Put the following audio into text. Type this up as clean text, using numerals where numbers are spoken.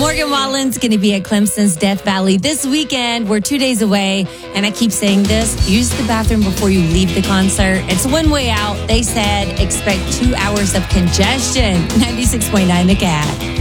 Morgan Wallen's going to be at Clemson's Death Valley this weekend. We're 2 days away, and I keep saying this. Use the bathroom before you leave the concert. It's one way out. They said expect 2 hours of congestion. 96.9 The Cat.